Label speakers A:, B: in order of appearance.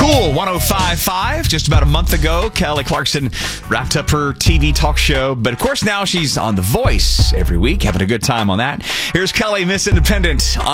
A: Cool 105.5. Just about a month ago, Kelly Clarkson wrapped up her TV talk show. But of course, now she's on The Voice every week, having a good time on that. Here's Kelly, Miss Independent, on